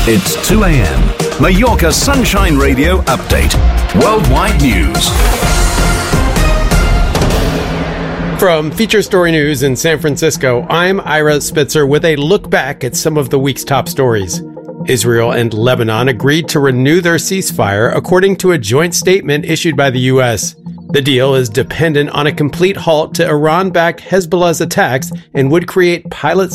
It's 2 a.m. Mallorca Sunshine Radio Update. Worldwide news. From Feature Story News in San Francisco, I'm Ira Spitzer with a look back at some of the week's top stories. Israel and Lebanon agreed to renew their ceasefire, according to a joint statement issued by the U.S. The deal is dependent on a complete halt to Iran-backed Hezbollah's attacks and would create pilot